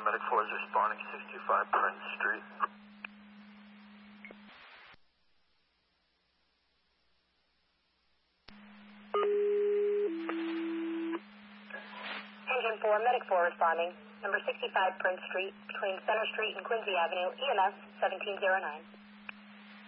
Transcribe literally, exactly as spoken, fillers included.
Medic four is responding, sixty-five Prince Street. Engine four, Medic four responding. Number sixty-five Prince Street, between Center Street and Quincy Avenue, E M S seventeen oh nine.